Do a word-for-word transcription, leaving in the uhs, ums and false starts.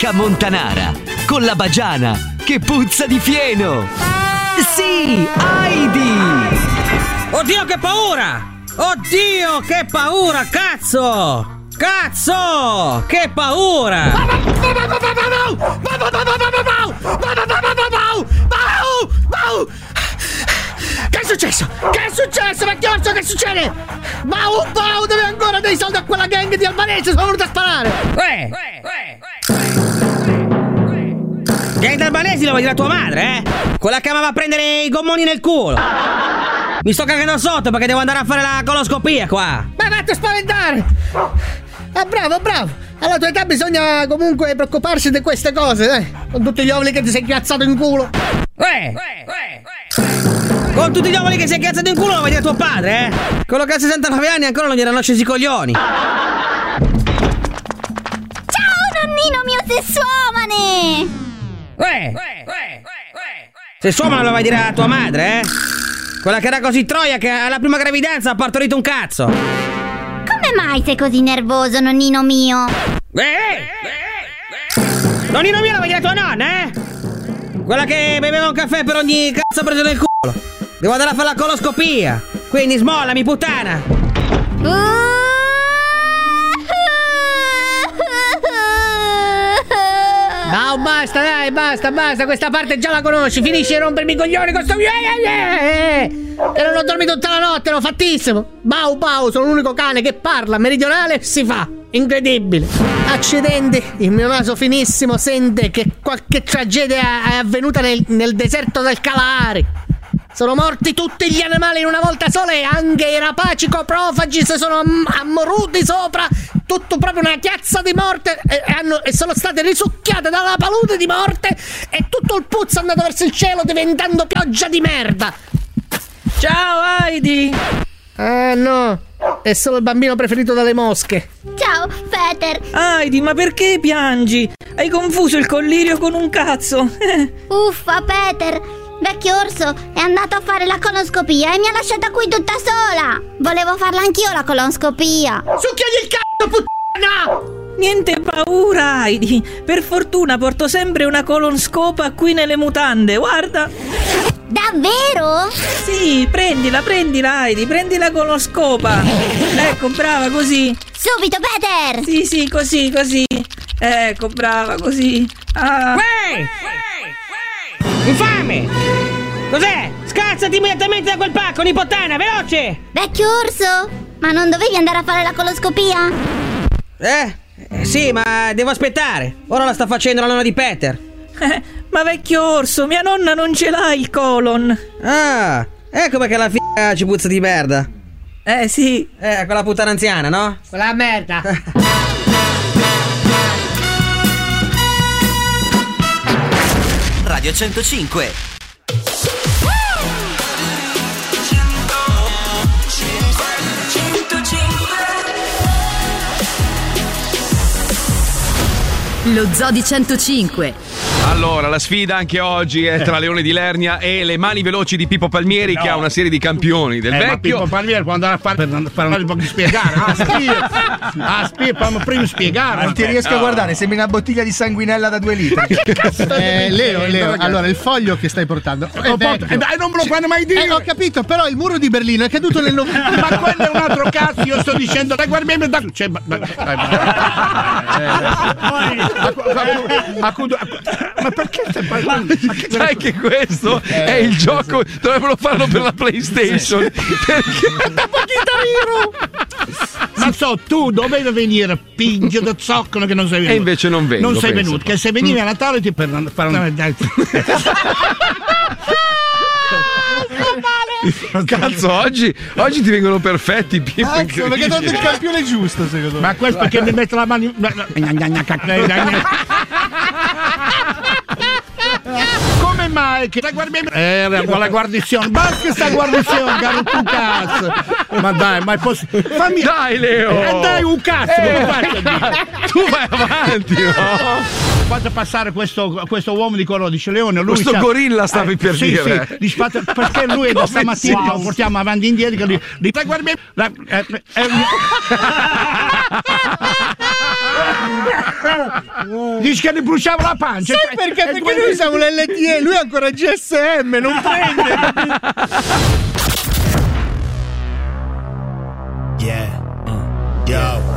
discoteca montanara con la Bagiana che puzza di fieno. Sì, Heidi! Oddio, che paura! Oddio, che paura, cazzo! Cazzo! Che paura! Che è successo? Che è successo, vecchiorzo? Che succede? Bau, Bau, deve ancora dei soldi a quella gang di albanesi, sono venuto a sparare! Uè! Gang albanesi lo vuoi dire a tua madre, eh? Quella che amava a prendere i gommoni nel culo! Mi sto cagando sotto perché devo andare a fare la coloscopia qua! Ma vatti a spaventare! Ah, bravo, bravo! Alla tua età bisogna comunque preoccuparsi di queste cose, eh! Con tutti gli ovuli che ti sei chiazzato in culo! Uè! Con tutti gli ovuli che si è chiazzato in culo lo vuoi dire a tuo padre, eh? Quello che ha sessantanove anni ancora non gli erano scesi i coglioni! Ciao, nonnino mio sessuomane! Uè! Sessuomane lo vuoi dire a tua madre, eh? Quella che era così troia che alla prima gravidanza ha partorito un cazzo! Come mai sei così nervoso, nonnino mio? Eh! Nonnino mio lo vuoi dire a tua nonna, eh? Quella che beveva un caffè per ogni cazzo preso nel culo! Devo andare a fare la coloscopia! Quindi smollami, puttana! No, basta, dai, basta, basta, questa parte già la conosci, finisci di rompermi i coglioni con sto... E non ho dormito tutta la notte, ero fattissimo. Bau, Bau, sono l'unico cane che parla, meridionale, si fa. Incredibile. Accidenti, il mio naso finissimo sente che qualche tragedia è avvenuta nel, nel deserto del Kalahari. Sono morti tutti gli animali in una volta sola e anche i rapaci coprofagi si sono am- ammoruti sopra. Tutto proprio una chiazza di morte e, e, hanno, e sono state risucchiate dalla palude di morte e tutto il puzzo è andato verso il cielo diventando pioggia di merda. Ciao Heidi! Ah no, è solo il bambino preferito dalle mosche. Ciao, Peter! Heidi, ma perché piangi? Hai confuso il collirio con un cazzo! Uffa, Peter! Vecchio orso è andato a fare la coloscopia e mi ha lasciata qui tutta sola! Volevo farla anch'io la coloscopia! Succhiagli il cazzo, puttana! Niente paura, Heidi! Per fortuna porto sempre una colonscopa qui nelle mutande, guarda! Davvero? Sì, prendila, prendila, Heidi, prendi la colonscopa! Ecco, brava, così! Subito, Peter! Sì, sì, così, così! Ecco, brava, così! Ah. Uè! Infame! Cos'è? Scazzati immediatamente da quel pacco, nipottana, veloce! Vecchio orso, ma non dovevi andare a fare la coloscopia? Eh? eh sì, ma devo aspettare. Ora la sta facendo la nonna di Peter. Eh, ma vecchio orso, mia nonna non ce l'ha il colon. Ah, ecco perché la figa ci puzza di merda. Eh sì. Eh, quella puttana anziana, no? Quella merda. Radio centocinque. Lo Zoo di centocinque. Allora, la sfida anche oggi è tra Leone di Lernia e le mani veloci di Pippo Palmieri, no, che ha una serie di campioni del eh, vecchio. Ma Pippo Palmieri può andare a fare per fare un po' di spiegare. Ah, spia, ah, spia, prima spiegare. Non ti riesco a guardare, sembri una bottiglia di sanguinella da due litri. Che cazzo eh, Leo, Leo, allora il foglio che stai portando è oh, vecchio. Eh, dai, non me lo puoi mai dire. Eh, ho capito, però il muro di Berlino è caduto nel novembre. Ma quello è un altro cazzo, io sto dicendo, dai, guardiamo da. Cioè, ma, ma, ma perché stai parlando? Sai che questo eh, è il gioco, dovrebbero farlo per la PlayStation. Perché ma so, tu dovevi venire pingio da zoccolo che non sei venuto. E invece non vengo. Non sei penso. venuto, che se venivi a Natale ti per fare una. Cazzo, oggi, oggi ti vengono perfetti, Pippo. Cazzo, perché dato il campione giusto, secondo me. Ma questo perché mi mette la mano. Come mai che la guardiamo? Eh, la guarnizione, basta sta guarnizione, caro tu cazzo. Ma dai, ma è possibile? Fammi. Dai, Leo! Eh, dai un cazzo, eh, come faccio a dire? Tu vai avanti, no? fate passare questo, questo uomo di colore, dice Leone. Lui questo c'ha, gorilla stavi eh, per sì, dire. Sì, dice, fate, perché lui è da stamattina wow. che lo portiamo avanti e indietro. Che li, li, guarda, la, eh, eh, dice che gli bruciava la pancia. Sai perché? Perché noi siamo l'L T E, lui è ancora G S M, non prende. Yeah. Uh. Yo.